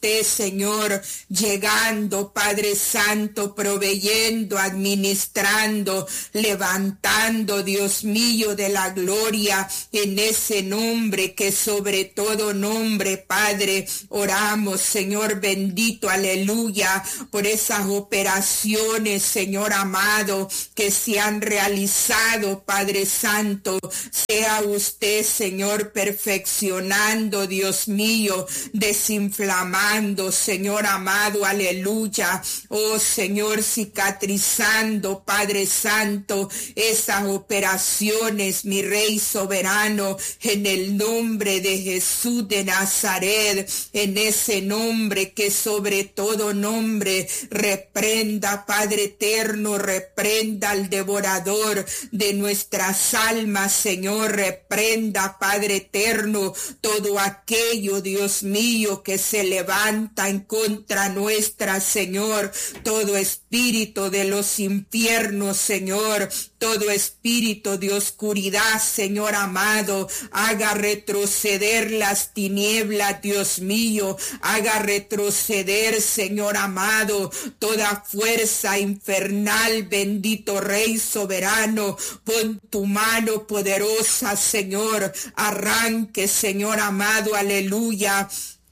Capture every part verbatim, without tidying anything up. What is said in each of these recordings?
usted, Señor, llegando, Padre Santo, proveyendo, administrando, levantando, Dios mío, de la gloria, en ese nombre que sobre todo nombre, Padre, oramos, Señor bendito, aleluya, por esas operaciones, Señor amado, que se han realizado, Padre Santo. Sea usted, Señor, perfeccionando, Dios mío, desinflamando, Señor amado, aleluya. Oh, Señor, cicatrizando, Padre Santo, esas operaciones, mi Rey soberano, en el nombre de Jesús de Nazaret, en ese nombre que sobre todo nombre reprenda, Padre eterno, reprenda al devorador de nuestras almas, Señor, reprenda, Padre eterno, todo aquello, Dios mío, que se levanta en contra nuestra, Señor, todo espíritu de los infiernos, Señor, todo espíritu de oscuridad, Señor amado, haga retroceder las tinieblas, Dios mío, haga retroceder, Señor amado, toda fuerza infernal, bendito Rey soberano, pon tu mano poderosa, Señor, arranque, Señor amado, aleluya,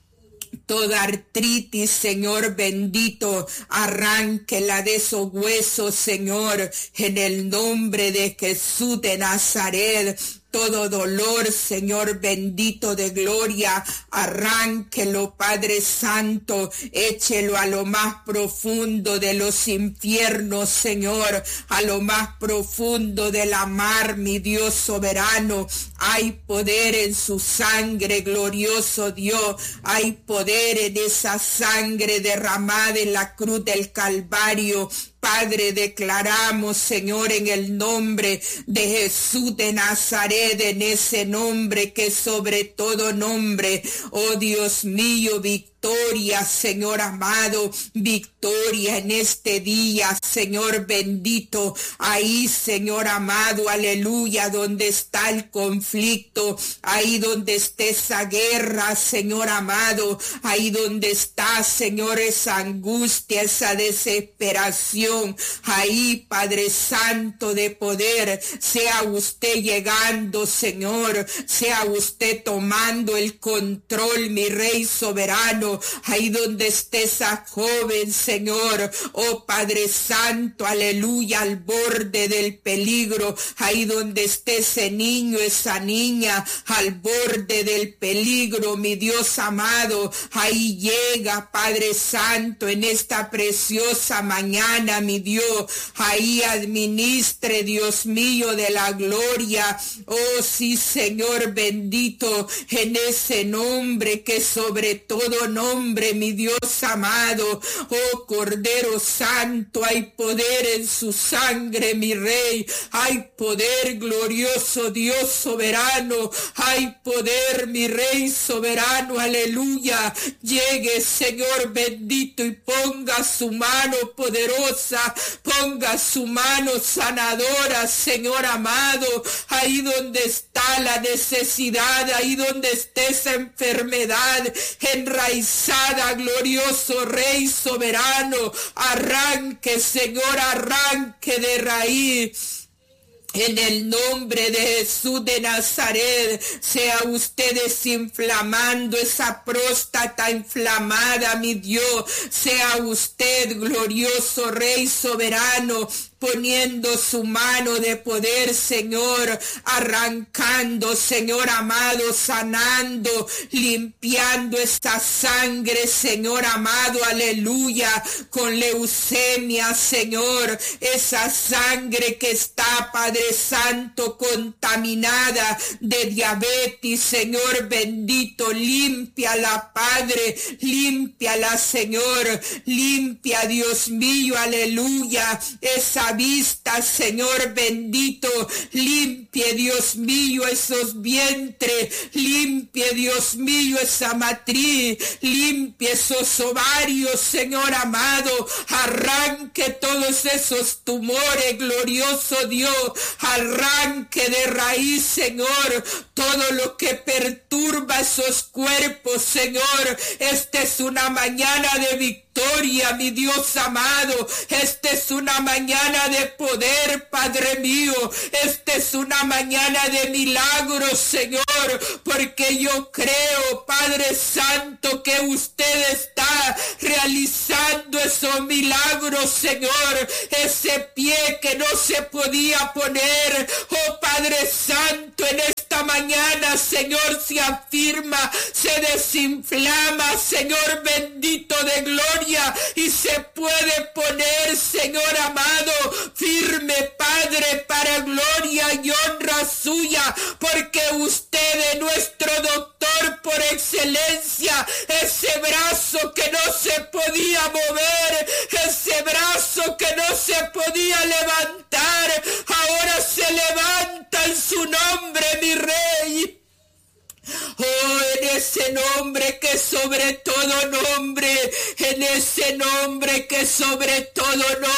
toda artritis, Señor bendito, arránquela de esos huesos, Señor, en el nombre de Jesús de Nazaret. Todo dolor, Señor bendito de gloria, arránquelo, Padre Santo, échelo a lo más profundo de los infiernos, Señor, a lo más profundo de la mar, mi Dios soberano. Hay poder en su sangre, glorioso Dios, hay poder en esa sangre derramada en la cruz del Calvario. Padre, declaramos, Señor, en el nombre de Jesús de Nazaret, en ese nombre que sobre todo nombre, oh Dios mío, victoria, Señor amado, victoria en este día, Señor bendito, ahí, Señor amado, aleluya, donde está el conflicto, ahí donde esté esa guerra, Señor amado, ahí donde está, Señor, esa angustia, esa desesperación, ahí, Padre Santo de poder, sea usted llegando, Señor, sea usted tomando el control, mi Rey soberano, ahí donde esté esa joven, Señor, oh Padre Santo, aleluya, al borde del peligro, ahí donde esté ese niño, esa niña, al borde del peligro, mi Dios amado, ahí llega, Padre Santo, en esta preciosa mañana, mi Dios, ahí administre, Dios mío, de la gloria, oh sí, Señor bendito, en ese nombre que sobre todo nombre, mi Dios amado, oh Cordero Santo, hay poder en su sangre, mi Rey, hay poder, glorioso Dios soberano, hay poder, mi Rey soberano, aleluya, llegue, Señor bendito, y ponga su mano poderosa, ponga su mano sanadora, Señor amado, ahí donde está la necesidad, ahí donde esté esa enfermedad enraizada, glorioso Rey soberano, arranque, Señor, arranque de raíz. En el nombre de Jesús de Nazaret, sea usted desinflamando esa próstata inflamada, mi Dios, sea usted, glorioso Rey soberano, poniendo su mano de poder, Señor, arrancando, Señor amado, sanando, limpiando esta sangre, Señor amado, aleluya, con leucemia, Señor, esa sangre que está, Padre Santo, contaminada de diabetes, Señor bendito, límpiala, Padre, límpiala, Señor, limpia, Dios mío, aleluya, esa esa vista, Señor bendito. Limpie, Dios mío, esos vientres. Limpie, Dios mío, esa matriz. Limpie esos ovarios, Señor amado. Arranque todos esos tumores, glorioso Dios. Arranque de raíz, Señor, todo lo que perturba esos cuerpos, Señor. Esta es una mañana de victoria, mi Dios amado. Esta es una mañana de poder, Padre mío. Esta es una mañana de milagros, Señor, porque yo creo, Padre Santo, que usted está realizando esos milagros, Señor. Ese pie que no se podía poner, oh Padre Santo, en esta mañana, Señor, se afirma, se desinflama, Señor bendito de gloria, y se puede poner, Señor amado, firme, Padre, para gloria y honra suya, porque usted es nuestro doctor por excelencia. Ese brazo que no se podía mover, ese brazo que no se podía levantar, ahora se levanta en su nombre, mi Rey. Oh, en ese nombre que sobre todo nombre, en ese nombre que sobre todo